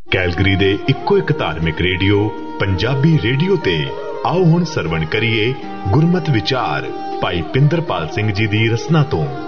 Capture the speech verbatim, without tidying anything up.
Calgary ਦੇ ਇੱਕੋ ਇੱਕ ਧਾਰਮਿਕ ਰੇਡੀਓ ਪੰਜਾਬੀ ਰੇਡੀਓ ਤੇ ਆਓ ਹੁਣ ਸਰਵਣ ਕਰੀਏ ਗੁਰਮਤਿ ਵਿਚਾਰ ਭਾਈ ਪਿੰਦਰਪਾਲ ਸਿੰਘ ਜੀ ਦੀ ਰਚਨਾ ਤੋਂ।